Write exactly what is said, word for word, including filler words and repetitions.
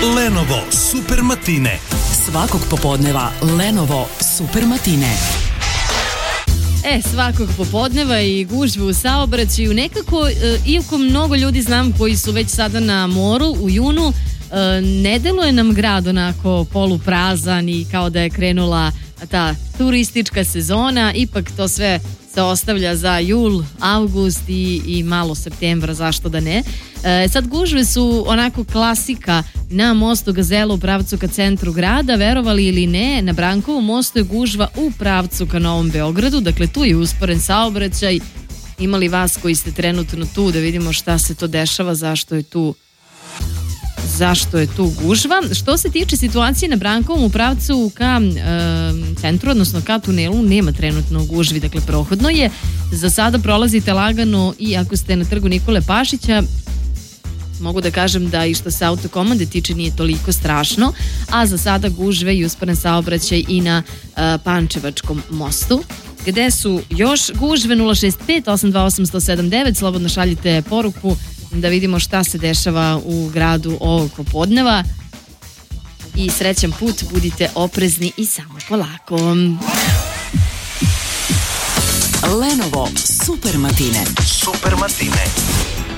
Lenovo Super Matine. Svakog popodneva Lenovo Super Matine. E, svakog popodneva i gužve u saobraćaju. Nekako, e, iako mnogo ljudi znam koji su već sada na moru u junu, e, ne deluje nam grad onako poluprazan i kao da je krenula ta turistička sezona. Ipak to sve se ostavlja za jul, avgust i, i malo septembra, zašto da ne. E, sad gužve su onako klasika na mostu Gazela u pravcu ka centru grada, verovali ili ne, na Brankovom mostu je gužva u pravcu ka Novom Beogradu, dakle tu je usporen saobraćaj. Imali vas koji ste trenutno tu da vidimo šta se to dešava, zašto je tu zašto je tu gužva. Što se tiče situacije na Brankovom u pravcu ka e, centru, odnosno ka tunelu, nema trenutno gužvi, dakle prohodno je. Za sada prolazite lagano i ako ste na trgu Nikole Pašića, mogu da kažem da i što se autokomande tiče nije toliko strašno, a za sada gužve i usporen saobraćaj i na e, Pančevačkom mostu. Gde su još gužve? Nula šest pet osam dva osam jedan sedam devet, slobodno šaljite poruku da vidimo šta se dešava u gradu ovog popodneva. I srećan put, budite oprezni i samo polako. Lenovo Super Matine. Super Matine.